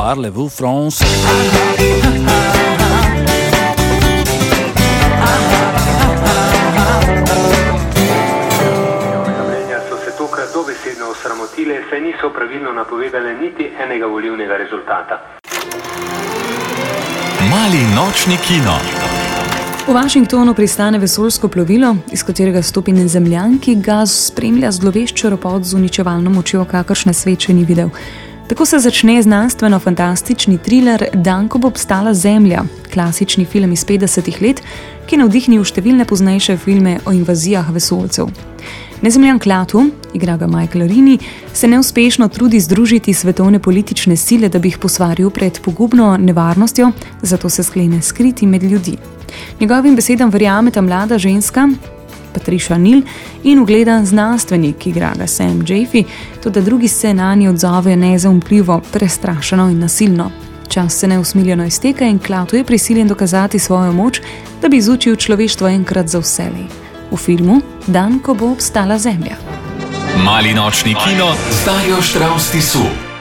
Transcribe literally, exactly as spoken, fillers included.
Parlez-vous France? Dobesedno osramotile, saj niso pravilno napovedale niti enega volilnega rezultata. Mali nočni kino. V Washingtonu pristane vesoljsko plovilo, iz katerega stopi Zemljan, ki ga spremlja zlovešč ropot z uničevalno močjo, kakršne svet še ni videl. Tako se začne znanstveno-fantastični triler Dan, ko bo obstala Zemlja, klasični film iz petdesetih let, ki je navdihnil številne poznejše filme o invazijah vesoljcev. Nezemljan Klaatu, igra ga Michael Rini, se neuspešno trudi združiti svetovne politične sile, da bi jih posvaril pred pogubno nevarnostjo, zato se sklene skriti med ljudi. Njegovim besedam verjame ta mlada ženska, Patricia Neal, in ugledan znanstvenik, igra ga Sam Jaffe, toda drugi se nanje odzovejo nezaumljivo, prestrašeno in nasilno. Čas se neusmiljeno izteka in Klaatu je prisiljen dokazati svojo moč, da bi izučil človeštvo enkrat za vselej. V filmu Dan, ko bo obstala Zemlja. Mali nočni kino z Darjo Štravs Tisu.